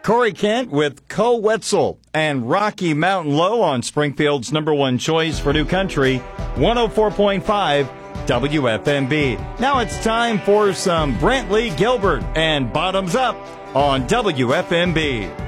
Corey Kent with Co Wetzel and Rocky Mountain Low on Springfield's number one choice for new country, 104.5 WFMB. Now it's time for some Brantley Gilbert and Bottoms Up on WFMB.